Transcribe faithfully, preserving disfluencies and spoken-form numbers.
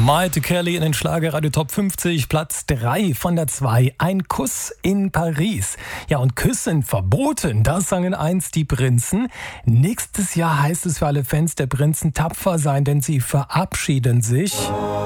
Maite Kelly in den Schlagerradio Top fünfzig, Platz drei von der zwei. Ein Kuss in Paris. Ja, und Küssen verboten, das sangen einst die Prinzen. Nächstes Jahr heißt es für alle Fans der Prinzen tapfer sein, denn sie verabschieden sich.